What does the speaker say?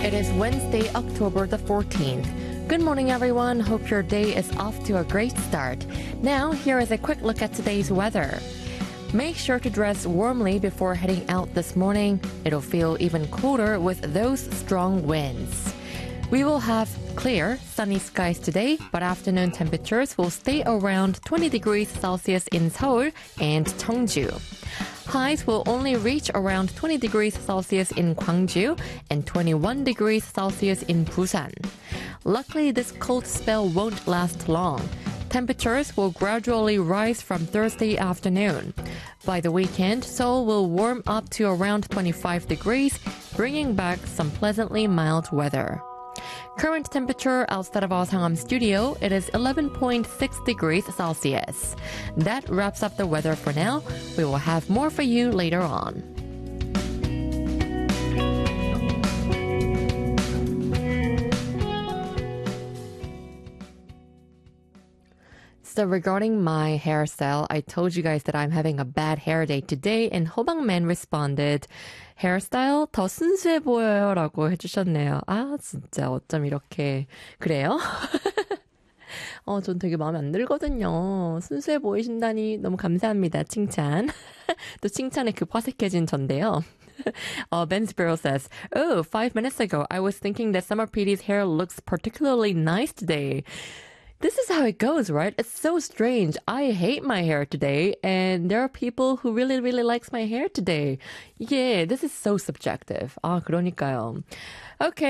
It is Wednesday, October the 14th. Good morning, everyone. Hope your day is off to a great start. Now, here is a quick look at today's weather. Make sure to dress warmly before heading out this morning. It'll feel even colder with those strong winds. We will have clear, sunny skies today, but afternoon temperatures will stay around 20 degrees Celsius in Seoul and Cheongju. Highs will only reach around 20 degrees Celsius in Gwangju and 21 degrees Celsius in Busan. Luckily, this cold spell won't last long. Temperatures will gradually rise from Thursday afternoon. By the weekend, Seoul will warm up to around 25 degrees, bringing back some pleasantly mild weather. Current temperature outside of our Sangam studio, it is 11.6 degrees Celsius. That wraps up the weather for now. We will have more for you later on. So regarding my hairstyle, I told you guys that I'm having a bad hair day today, and 호박맨 responded, hairstyle 더 순수해 보여요 라고 해주셨네요. 아, 진짜 어쩜 이렇게 그래요? 전 되게 마음에 안 들거든요. 순수해 보이신다니 너무 감사합니다. 칭찬. 또 칭찬에 화색해진 전데요. Ben Sparrow says, 5 minutes ago, I was thinking that Summer PD's hair looks particularly nice today. This is how it goes, right? It's so strange. I hate my hair today, and there are people who really, really likes my hair today. Yeah, this is so subjective. 그러니까요. Okay.